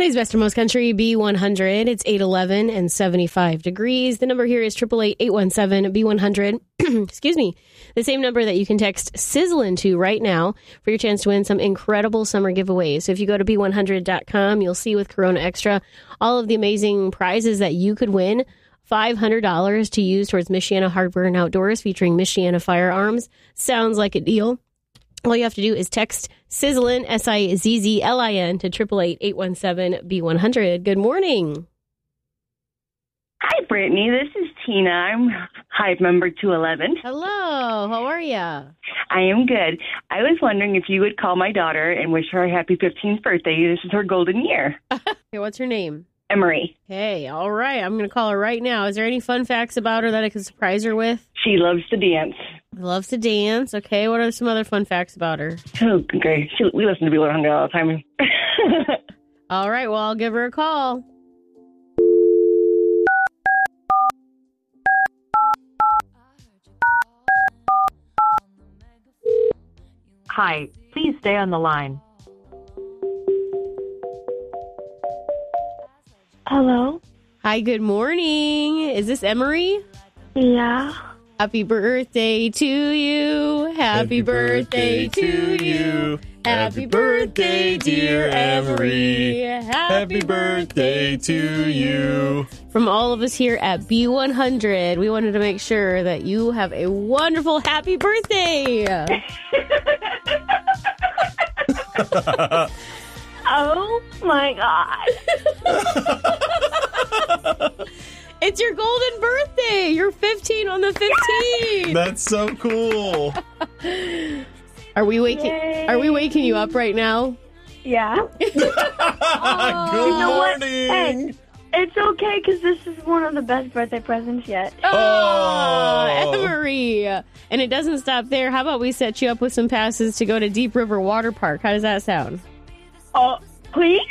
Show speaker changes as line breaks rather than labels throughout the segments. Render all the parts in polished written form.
Today's Best of Most Country, B100. It's 8:11 and 75 degrees. The number here is 888-817-B100. Excuse me. The same number that you can text Sizzlin' to right now for your chance to win some incredible summer giveaways. So if you go to B100.com, you'll see with Corona Extra all of the amazing prizes that you could win. $500 to use towards Michiana Hardware and Outdoors featuring Michiana Firearms. Sounds like a deal. All you have to do is text Sizzlin', Sizzlin, to 888-817-B100. Good morning.
Hi, Brittany. This is Tina. I'm Hive member 211.
Hello. How are you?
I am good. I was wondering if you would call my daughter and wish her a happy 15th birthday. This is her golden year.
Okay, what's her name?
Emery.
Hey, all right. I'm going to call her right now. Is there any fun facts about her that I could surprise her with?
She loves to dance.
Loves to dance. Okay, what are some other fun facts about her?
Oh, great. We listen to B100 all the time.
All right, well, I'll give her a call.
Hi, please stay on the line.
Hello?
Hi, good morning. Is this Emery?
Yeah.
Happy birthday to you. Happy birthday to you. Happy birthday, dear Emery.
Happy birthday to you.
From all of us here at B100, we wanted to make sure that you have a wonderful happy birthday.
Oh my God.
It's your golden birthday. You're 15 on the 15th.
That's so cool.
Are we waking you up right now?
Yeah.
Good
You know what?
morning.
Hey, it's okay because this is one of the best birthday presents yet.
Oh, Emery. And it doesn't stop there. How about we set you up with some passes to go to Deep River Water Park? How does that sound?
Oh, please?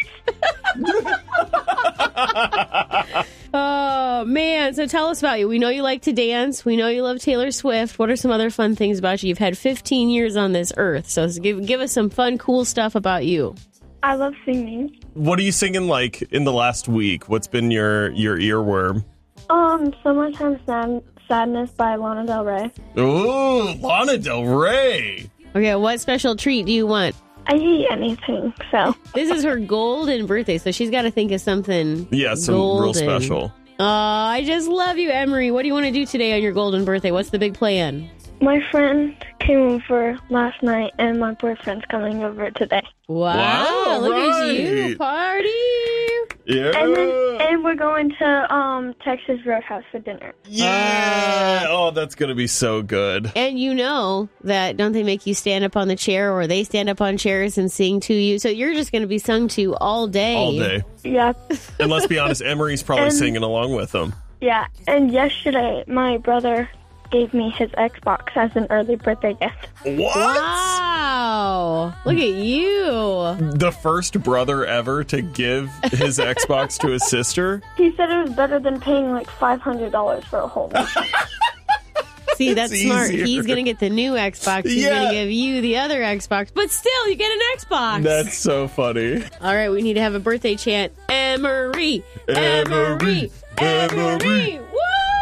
Oh, man. So tell us about you. We know you like to dance. We know you love Taylor Swift. What are some other fun things about you? You've had 15 years on this earth. So give us some fun, cool stuff about you.
I love singing.
What are you singing like in the last week? What's been your earworm?
Summertime Sadness by Lana Del Rey.
Ooh, Lana Del Rey.
Okay, what special treat do you want?
I eat anything, so.
This is her golden birthday, so she's got to think of something
Some
golden.
real special.
Oh, I just love you, Emery. What do you want to do today on your golden birthday? What's the big plan?
My friend came over last night, and my boyfriend's coming over today.
Wow, look at you,
right.
party.
Yeah.
And we're going to Texas Roadhouse for dinner.
Yeah. Oh, that's going to be so good.
And you know that, don't they make you stand up on the chair or they stand up on chairs and sing to you? So you're just going to be sung to all day.
All day.
Yeah.
And let's be honest, Emery's probably
And-
singing along with them.
Yeah, and yesterday my brother gave me his Xbox as an early birthday gift.
What?
Wow. Look at you.
The first brother ever to give his Xbox to his sister?
He said it was better than paying like $500 for a whole week.
See, that's smart.
easier.
He's going to get the new Xbox. He's
Yeah.
going to give you the other Xbox. But still, you get an Xbox.
That's so funny.
All right, we need to have a birthday chant. Emery.
Emery. Emery.
Woo!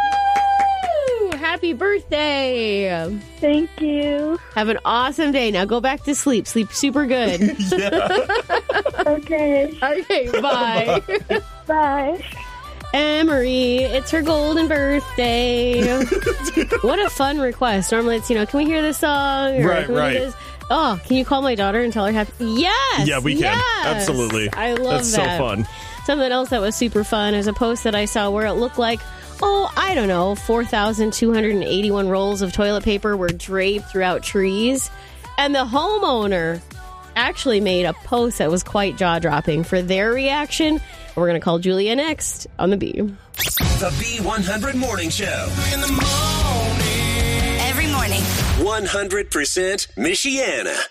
Happy birthday.
Thank you.
Have an awesome day. Now go back to sleep. Sleep super good.
Yeah.
Okay,
Okay, bye.
bye.
Emery, it's her golden birthday. What a fun request. Normally it's, can we hear this song? Or
Right,
can we do
right.
this? Oh, can you call my daughter and tell her happy? Yes.
Yeah, we can.
Yes.
Absolutely.
I love
That's
that.
so fun.
Something else that was super fun is a post that I saw where it looked like, 4,281 rolls of toilet paper were draped throughout trees. And the homeowner actually made a post that was quite jaw-dropping for their reaction. We're going to call Julia next on the B.
The B100 Morning Show.
In the morning.
Every morning.
100% Michiana.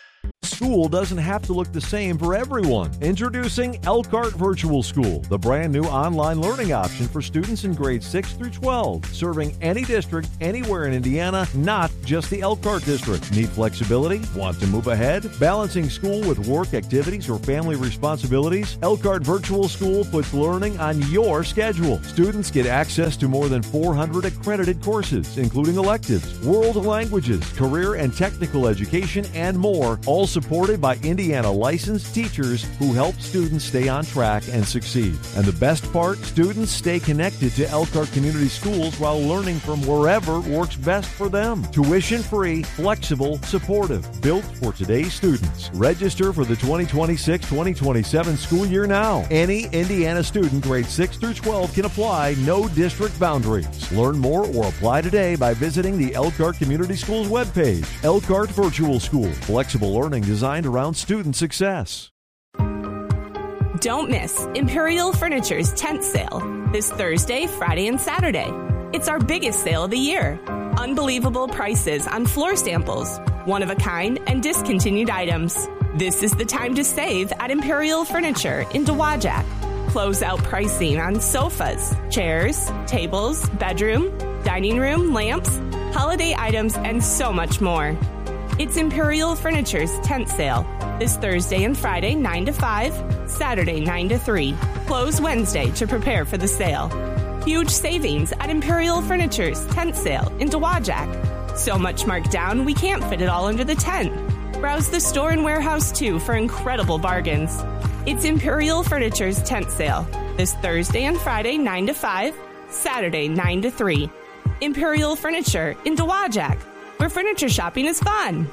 School doesn't have to look the same for everyone. Introducing Elkhart Virtual School, the brand new online learning option for students in grades 6 through 12, serving any district anywhere in Indiana, not just the Elkhart district. Need flexibility? Want to move ahead? Balancing school with work activities or family responsibilities? Elkhart Virtual School puts learning on your schedule. Students get access to more than 400 accredited courses, including electives, world languages, career and technical education, and more, all supported by Indiana licensed teachers who help students stay on track and succeed. And the best part, students stay connected to Elkhart Community Schools while learning from wherever works best for them. Tuition-free, flexible, supportive, built for today's students. Register for the 2026-2027 school year now. Any Indiana student grades 6 through 12 can apply, no district boundaries. Learn more or apply today by visiting the Elkhart Community Schools webpage. Elkhart Virtual School, flexible learning designed around student success.
Don't miss Imperial Furniture's tent sale this Thursday, Friday, and Saturday. It's our biggest sale of the year. Unbelievable prices on floor samples, one-of-a-kind and discontinued items. This is the time to save at Imperial Furniture in Dowagiac. Closeout pricing on sofas, chairs, tables, bedroom, dining room, lamps, holiday items, and so much more. It's Imperial Furniture's tent sale this Thursday and Friday 9 to 5, Saturday 9 to 3. Close Wednesday to prepare for the sale. Huge savings at Imperial Furniture's tent sale in Dowagiac. So much marked down we can't fit it all under the tent. Browse the store and warehouse too for incredible bargains. It's Imperial Furniture's tent sale this Thursday and Friday 9 to 5, Saturday 9 to 3. Imperial Furniture in Dowagiac, where furniture shopping is fun.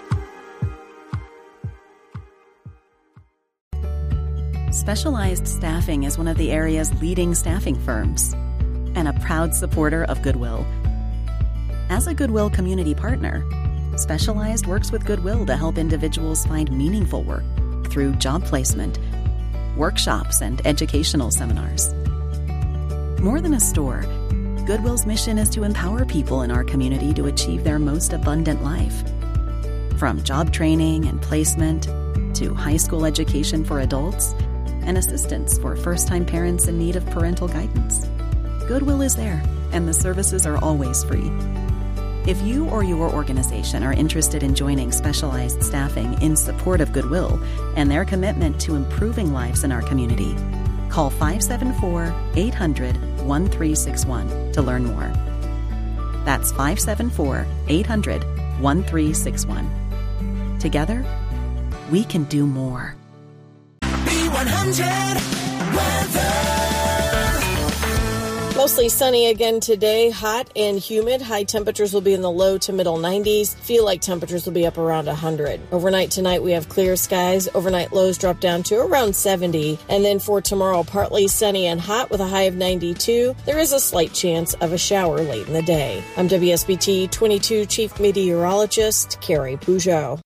Specialized Staffing is one of the area's leading staffing firms and a proud supporter of Goodwill. As a Goodwill community partner, Specialized works with Goodwill to help individuals find meaningful work through job placement, workshops, and educational seminars. More than a store, Goodwill's mission is to empower people in our community to achieve their most abundant life. From job training and placement to high school education for adults and assistance for first-time parents in need of parental guidance, Goodwill is there, and the services are always free. If you or your organization are interested in joining Specialized Staffing in support of Goodwill and their commitment to improving lives in our community, call 574-800-1361 to learn more. That's 574-800-1361. Together, we can do more.
B100 weather.
Mostly sunny again today, hot and humid. High temperatures will be in the low to middle 90s. Feel like temperatures will be up around 100. Overnight tonight, we have clear skies. Overnight lows drop down to around 70. And then for tomorrow, partly sunny and hot with a high of 92. There is a slight chance of a shower late in the day. I'm WSBT 22 Chief Meteorologist Carrie Peugeot.